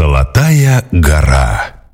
Золотая гора.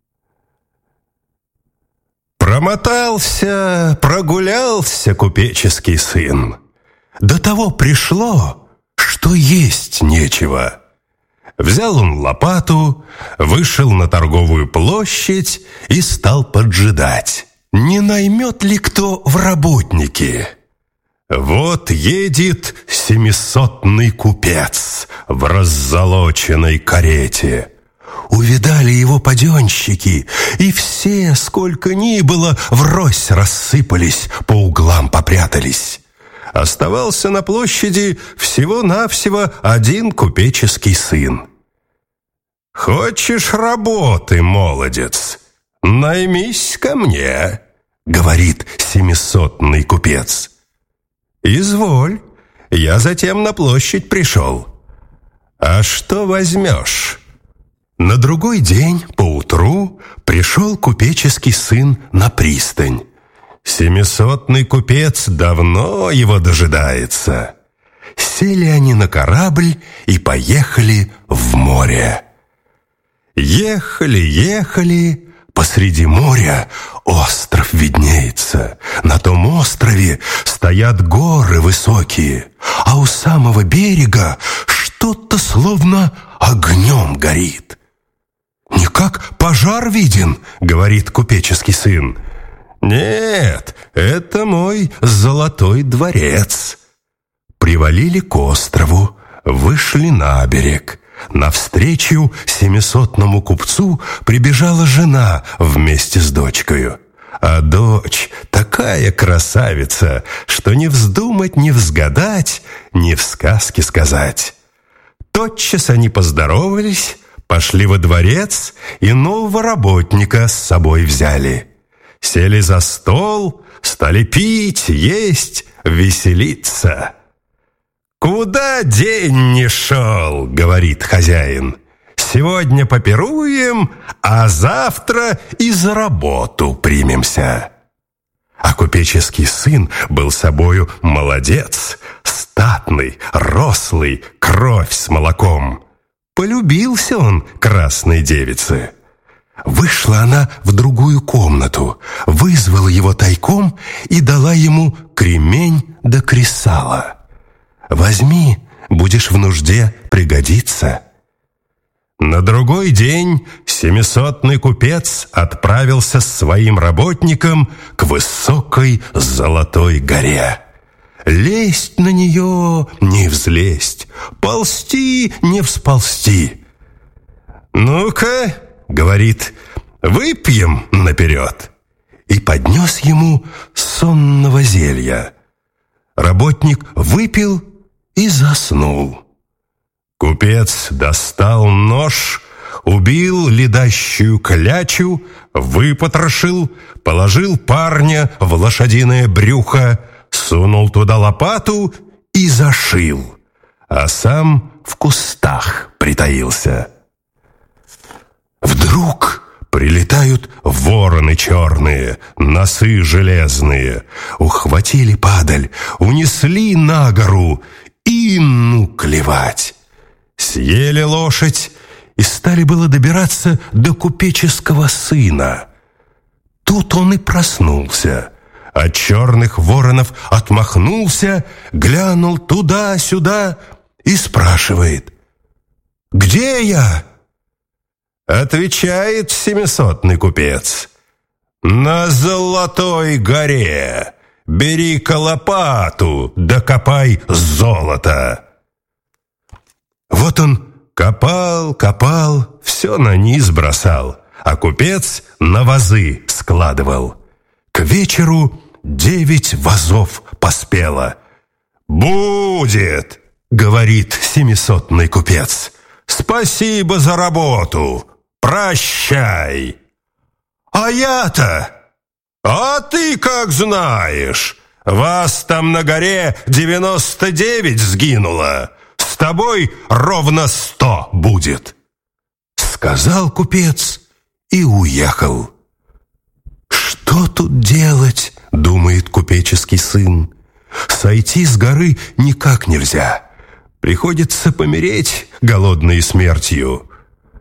Промотался, прогулялся купеческий сын. До того пришло, что есть нечего. Взял он лопату, вышел на торговую площадь и стал поджидать, не наймет ли кто в работники. Вот едет 700-ный купец в раззолоченной карете. Увидали его паденщики, и все, сколько ни было, врозь рассыпались, по углам попрятались. Оставался на площади всего-навсего один купеческий сын. «Хочешь работы, молодец? Наймись ко мне», — говорит 700-ный купец. «Изволь, я затем на площадь пришел. А что возьмешь?» На другой день поутру пришел купеческий сын на пристань. 700-ный купец давно его дожидается. Сели они на корабль и поехали в море. Ехали, посреди моря остров виднеется. На том острове стоят горы высокие, а у самого берега что-то словно огнем горит. «Никак пожар виден», — говорит купеческий сын. «Нет, это мой золотой дворец». Привалили к острову, вышли на берег. Навстречу 700-ному купцу прибежала жена вместе с дочкою. А дочь такая красавица, что не вздумать, не взгадать, ни в сказке сказать. Тотчас они поздоровались, пошли во дворец и нового работника с собой взяли. Сели за стол, стали пить, есть, веселиться. «Куда день не шел?» — говорит хозяин. «Сегодня попируем, а завтра и за работу примемся». А купеческий сын был собою молодец, статный, рослый, кровь с молоком. Полюбился он красной девице. Вышла она в другую комнату, вызвала его тайком и дала ему кремень да кресало. «Возьми, будешь в нужде пригодиться». На другой день 700-ный купец отправился с своим работником к высокой золотой горе. Лезть на нее не взлезть, ползти не всползти. «Ну-ка, — говорит, — выпьем наперед». И поднес ему сонного зелья. Работник выпил и заснул. Купец достал нож, убил ледащую клячу, выпотрошил, положил парня в лошадиное брюхо, сунул туда лопату и зашил, а сам в кустах притаился. Вдруг прилетают вороны черные, носы железные, ухватили падаль, унесли на гору и ну клевать. Съели лошадь и стали было добираться до купеческого сына. Тут он и проснулся. От черных воронов отмахнулся, глянул туда-сюда и спрашивает: «Где я?» Отвечает 700-ный купец: «На золотой горе. Бери-ка лопату, да копай золото». Вот он копал, все на низ бросал, а купец на вазы складывал. К вечеру 9 вазов поспело. «Будет, — говорит 700-ный купец, — спасибо за работу, прощай». «А я-то? А ты как знаешь? Вас там на горе 99 сгинуло, с тобой ровно 100 будет», — сказал купец и уехал. «Что тут делать?» — думает купеческий сын. «Сойти с горы никак нельзя. Приходится помереть голодной смертью».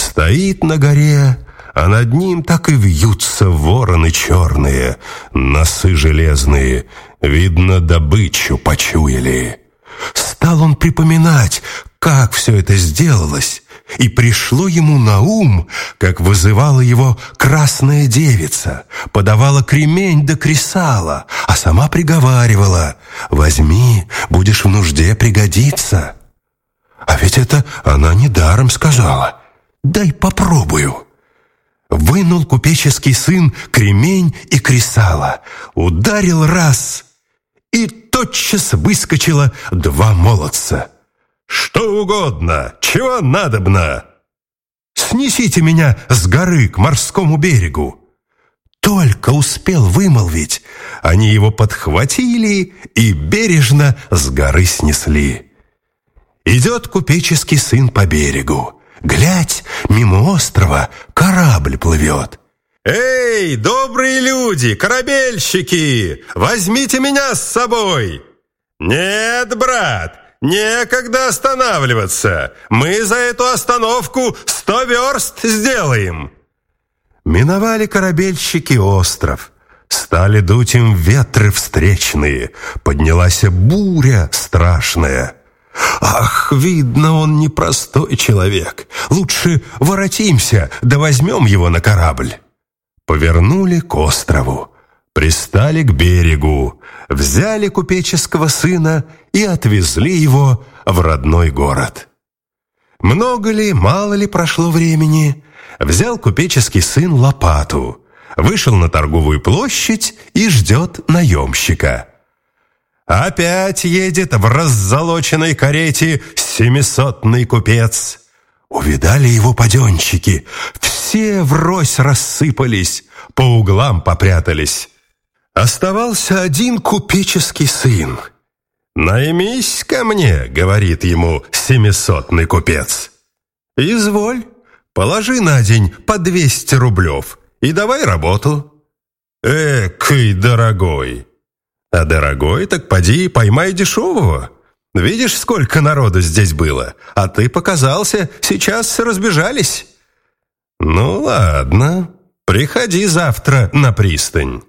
Стоит на горе, а над ним так и вьются вороны черные, носы железные, видно, добычу почуяли. Стал он припоминать, как все это сделалось, и пришло ему на ум, как вызывала его красная девица, подавала кремень да кресало, а сама приговаривала: «Возьми, будешь в нужде пригодиться». А ведь это она недаром сказала. «Дай попробую». Вынул купеческий сын кремень и кресало, ударил раз, и тотчас выскочило два молодца. «Что угодно, чего надобно?» «Снесите меня с горы к морскому берегу». Только успел вымолвить, они его подхватили и бережно с горы снесли. Идет купеческий сын по берегу. Глядь, мимо острова корабль плывет. «Эй, добрые люди, корабельщики, возьмите меня с собой!» «Нет, брат, некогда останавливаться. Мы за эту остановку 100 верст сделаем». Миновали корабельщики остров. Стали дуть им ветры встречные. Поднялась буря страшная. Ах, видно, он непростой человек. Лучше воротимся, да возьмем его на корабль. Повернули к острову. Пристали к берегу, взяли купеческого сына и отвезли его в родной город. Много ли, мало ли прошло времени, взял купеческий сын лопату, вышел на торговую площадь и ждет наемщика. Опять едет в раззолоченной карете 700-ный купец. Увидали его паденщики, все врозь рассыпались, по углам попрятались. Оставался один купеческий сын. «Наймись ко мне», — говорит ему 700-ный купец. «Изволь, положи на день по 200 рублев и давай работу». «Экой дорогой». «А дорогой, так поди поймай дешевого. Видишь, сколько народу здесь было, а ты показался, сейчас разбежались». «Ну ладно, приходи завтра на пристань».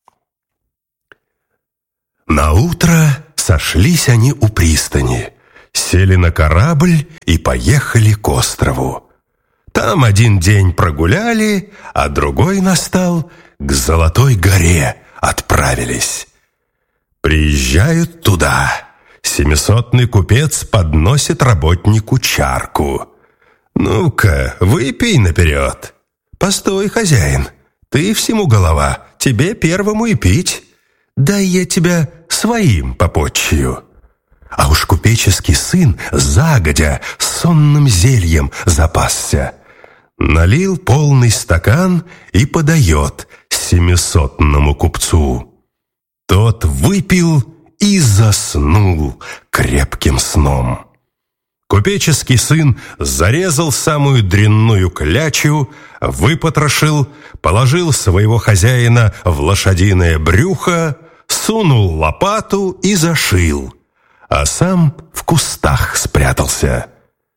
Наутро сошлись они у пристани, сели на корабль и поехали к острову. Там один день прогуляли, а другой настал, к Золотой горе отправились. Приезжают туда. 700-ный купец подносит работнику чарку. «Ну-ка, выпей наперед». «Постой, хозяин, ты всему голова, тебе первому и пить. Дай я тебя своим попотчую». А уж купеческий сын загодя сонным зельем запасся. Налил полный стакан и подает 700-ному купцу. Тот выпил и заснул крепким сном. Купеческий сын зарезал самую дрянную клячу, выпотрошил, положил своего хозяина в лошадиное брюхо, сунул лопату и зашил, а сам в кустах спрятался.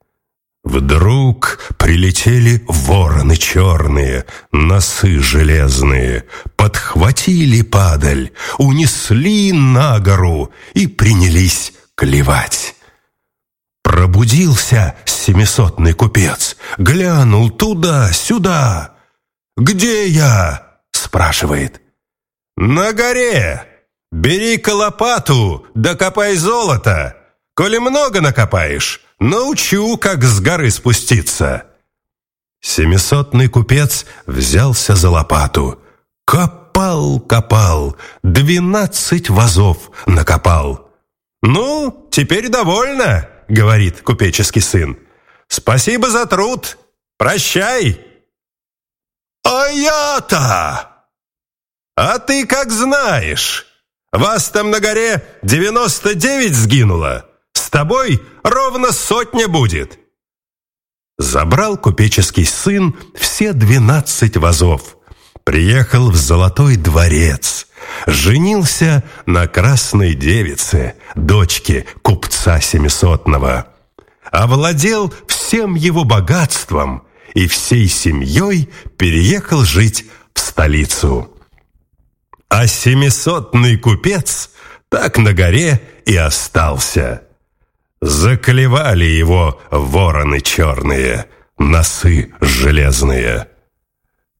Вдруг прилетели вороны черные, носы железные, подхватили падаль, унесли на гору и принялись клевать. Пробудился 700-ный купец, глянул туда-сюда. «Где я?» — спрашивает. «На горе. Бери-ка лопату, да копай золото. Коли много накопаешь, научу, как с горы спуститься». 700-ный купец взялся за лопату. Копал, 12 вазов накопал. «Ну, теперь довольно», — говорит купеческий сын. «Спасибо за труд. Прощай». «А я-то?» «А ты как знаешь. Вас там на горе 99 сгинуло. С тобой ровно 100 будет». Забрал купеческий сын все 12 вазов. Приехал в Золотой дворец. Женился на красной девице, дочке купца 700-го. Овладел всем его богатством и всей семьей переехал жить в столицу. А 700-ный купец так на горе и остался. Заклевали его вороны черные, носы железные.